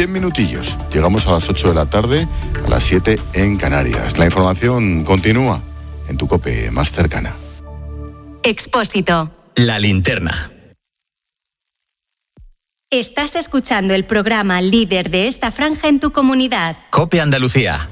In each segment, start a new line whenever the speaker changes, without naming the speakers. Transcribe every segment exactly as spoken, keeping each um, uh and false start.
cien minutillos. Llegamos a las ocho de la tarde, a las siete en Canarias. La información continúa en tu COPE más cercana.
Expósito.
La linterna.
Estás escuchando el programa líder de esta franja en tu comunidad.
COPE Andalucía.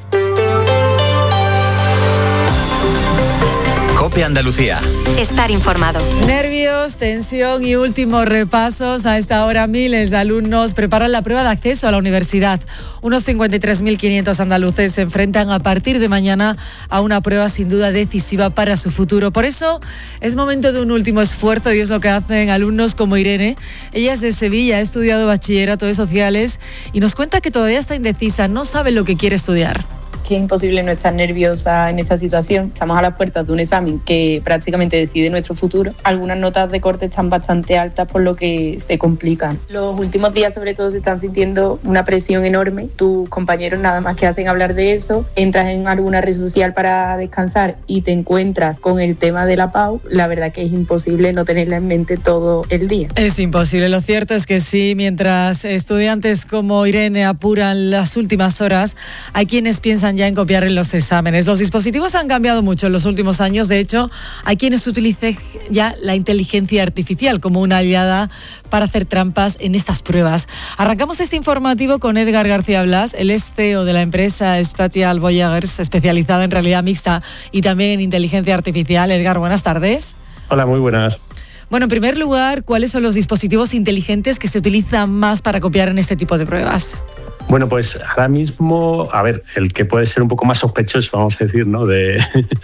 COPE Andalucía.
Estar informado.
Nervios, tensión y últimos repasos. A esta hora miles de alumnos preparan la prueba de acceso a la universidad. Unos cincuenta y tres mil quinientos andaluces se enfrentan a partir de mañana a una prueba sin duda decisiva para su futuro. Por eso es momento de un último esfuerzo y es lo que hacen alumnos como Irene. Ella es de Sevilla, ha estudiado bachillerato de sociales y nos cuenta que todavía está indecisa, no sabe lo que quiere estudiar.
Que es imposible no estar nerviosa en esta situación. Estamos a las puertas de un examen que prácticamente decide nuestro futuro. Algunas notas de corte están bastante altas, por lo que se complican. Los últimos días, sobre todo, se están sintiendo una presión enorme. Tus compañeros nada más que hacen hablar de eso. Entras en alguna red social para descansar y te encuentras con el tema de la P A U. La verdad que es imposible no tenerla en mente todo el día.
Es imposible. Lo cierto es que sí, mientras estudiantes como Irene apuran las últimas horas, hay quienes piensan ya en copiar en los exámenes. Los dispositivos han cambiado mucho en los últimos años. De hecho, hay quienes utilizan ya la inteligencia artificial como una aliada para hacer trampas en estas pruebas. Arrancamos este informativo con Edgar García Blas. Él es C E O de la empresa Spatial Voyagers, especializada en realidad mixta y también en inteligencia artificial. Edgar, buenas tardes.
Hola, muy buenas.
Bueno, en primer lugar, ¿cuáles son los dispositivos inteligentes que se utilizan más para copiar en este tipo de pruebas?
Bueno, pues ahora mismo, a ver, el que puede ser un poco más sospechoso, vamos a decir, ¿no? de,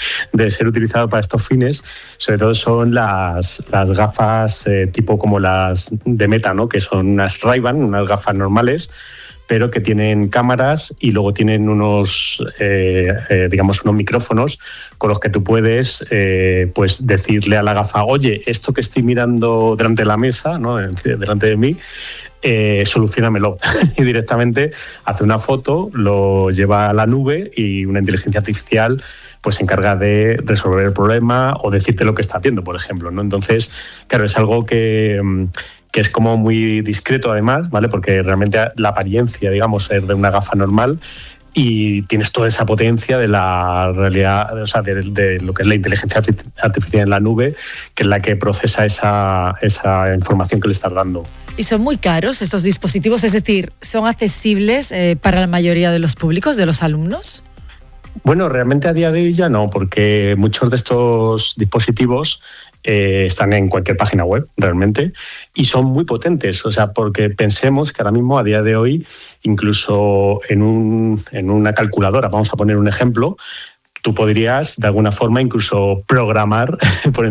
de ser utilizado para estos fines, sobre todo son las, las gafas eh, tipo como las de Meta, ¿no? Que son unas Ray-Ban, unas gafas normales, pero que tienen cámaras y luego tienen unos, eh, eh, digamos, unos micrófonos con los que tú puedes eh, pues decirle a la gafa, oye, esto que estoy mirando delante de la mesa, ¿no? delante de mí, Eh, solucionamelo. Y directamente hace una foto, lo lleva a la nube y una inteligencia artificial pues se encarga de resolver el problema o decirte lo que está haciendo, por ejemplo, ¿no? Entonces, claro, es algo que, que es como muy discreto además, ¿vale? Porque realmente la apariencia, digamos, es de una gafa normal y tienes toda esa potencia de la realidad, o sea, de, de lo que es la inteligencia artificial en la nube, que es la que procesa esa, esa información que le estás dando.
¿Y son muy caros estos dispositivos? Es decir, ¿son accesibles eh, para la mayoría de los públicos, de los alumnos?
Bueno, realmente a día de hoy ya no, porque muchos de estos dispositivos eh, están en cualquier página web, realmente, y son muy potentes. O sea, porque pensemos que ahora mismo, a día de hoy, incluso en, un, en una calculadora, vamos a poner un ejemplo, tú podrías, de alguna forma, incluso programar por